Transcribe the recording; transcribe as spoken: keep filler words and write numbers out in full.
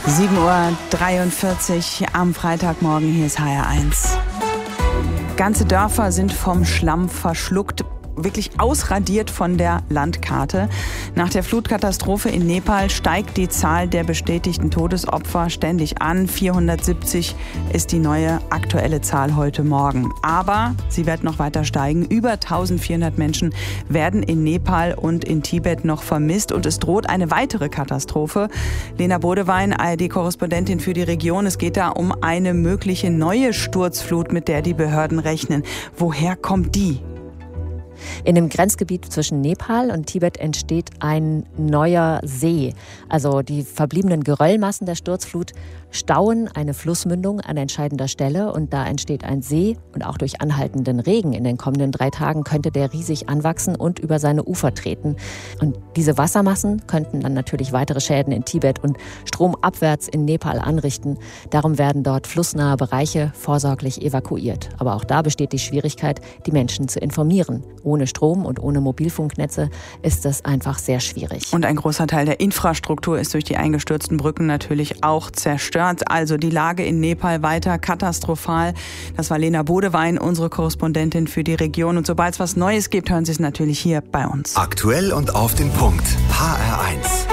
sieben Uhr dreiundvierzig am Freitagmorgen, hier ist H R eins. Ganze Dörfer sind vom Schlamm verschluckt, wirklich ausradiert von der Landkarte. Nach der Flutkatastrophe in Nepal steigt die Zahl der bestätigten Todesopfer ständig an. vierhundertsiebzig ist die neue aktuelle Zahl heute Morgen. Aber sie wird noch weiter steigen. Über eintausendvierhundert Menschen werden in Nepal und in Tibet noch vermisst. Und es droht eine weitere Katastrophe. Lena Bodewein, A R D-Korrespondentin für die Region. Es geht da um eine mögliche neue Sturzflut, mit der die Behörden rechnen. Woher kommt die? In dem Grenzgebiet zwischen Nepal und Tibet entsteht ein neuer See. Also die verbliebenen Geröllmassen der Sturzflut stauen eine Flussmündung an entscheidender Stelle und da entsteht ein See. Und auch durch anhaltenden Regen in den kommenden drei Tagen könnte der riesig anwachsen und über seine Ufer treten. Und diese Wassermassen könnten dann natürlich weitere Schäden in Tibet und stromabwärts in Nepal anrichten. Darum werden dort flussnahe Bereiche vorsorglich evakuiert. Aber auch da besteht die Schwierigkeit, die Menschen zu informieren. Ohne Strom und ohne Mobilfunknetze ist es einfach sehr schwierig. Und ein großer Teil der Infrastruktur ist durch die eingestürzten Brücken natürlich auch zerstört. Also die Lage in Nepal weiter katastrophal. Das war Lena Bodewein, unsere Korrespondentin für die Region. Und sobald es was Neues gibt, hören Sie es natürlich hier bei uns. Aktuell und auf den Punkt. H R eins.